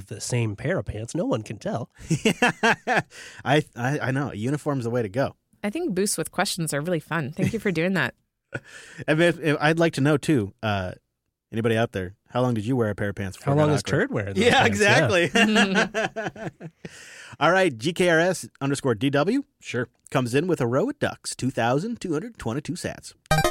of the same pair of pants. No one can tell. I know. A uniform's the way to go. I think boosts with questions are really fun. Thank you for doing that. I'd like to know, too, anybody out there, how long did you wear a pair of pants before? How long is Turd wearing those Yeah, pants? exactly. Yeah. All right, GKRS_DW, sure, comes in with a row of ducks, 2,222 sats.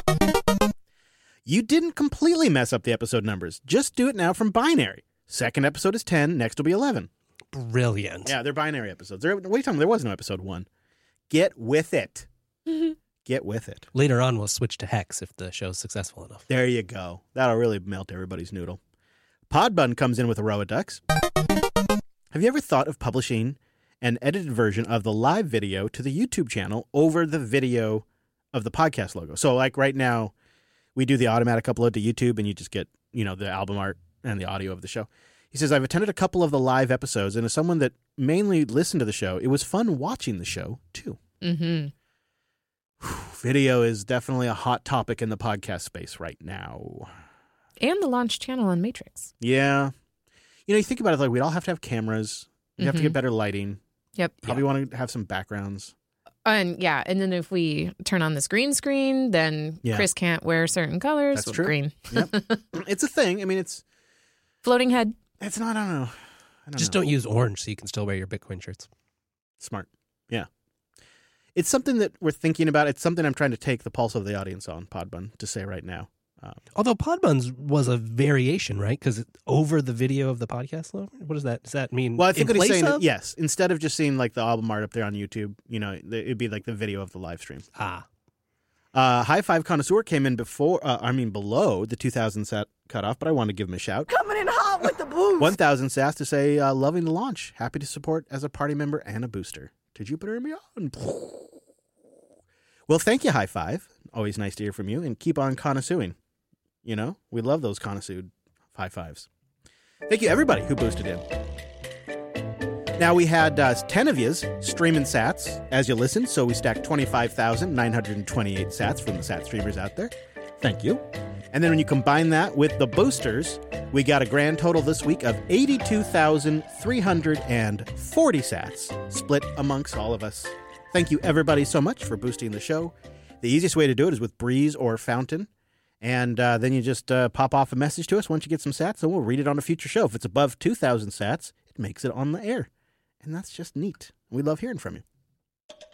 You didn't completely mess up the episode numbers. Just do it now from binary. Second episode is 10, next will be 11. Brilliant. Yeah, they're binary episodes. What are you talking about? There was no episode 1. Get with it. Get with it. Later on, we'll switch to hex if the show's successful enough. There you go. That'll really melt everybody's noodle. Podbun comes in with a row of ducks. Have you ever thought of publishing an edited version of the live video to the YouTube channel over the video of the podcast logo? So like right now, we do the automatic upload to YouTube and you just get, the album art and the audio of the show. He says, I've attended a couple of the live episodes, and as someone that mainly listened to the show, it was fun watching the show, too. Mm-hmm. Video is definitely a hot topic in the podcast space right now. And the launch channel on Matrix. Yeah. You think about it, like we'd all have to have cameras. We'd have to get better lighting. Yep. Probably want to have some backgrounds. And then if we turn on this green screen, then Chris can't wear certain colors. That's true. Green. Yep. It's a thing. I mean, it's... Floating head. It's not, I don't know. Just don't use orange so you can still wear your Bitcoin shirts. Smart. Yeah. It's something that we're thinking about. It's something I'm trying to take the pulse of the audience on, Podbun, to say right now. Although Podbuns was a variation, right? Because over the video of the podcast logo? What does that? Does that mean? Well, I think in what he's place saying of? is, yes, instead of just seeing like the album art up there on YouTube, it'd be like the video of the live stream. High Five Connoisseur came in below the 2,000 sat cutoff, but I want to give him a shout. Coming in hot with the boost. 1,000 sats to say, loving the launch. Happy to support as a party member and a booster. To Jupiter and beyond. Well, thank you, High Five. Always nice to hear from you, and keep on connoisseuring. We love those connoisseured high fives. Thank you, everybody who boosted in. Now, we had 10 of yous streaming sats as you listened, so we stacked 25,928 sats from the sat streamers out there. Thank you. And then when you combine that with the boosters, we got a grand total this week of 82,340 sats split amongst all of us. Thank you, everybody, so much for boosting the show. The easiest way to do it is with Breeze or Fountain. And then you just pop off a message to us once you get some sats, and we'll read it on a future show. If it's above 2,000 sats, it makes it on the air. And that's just neat. We love hearing from you.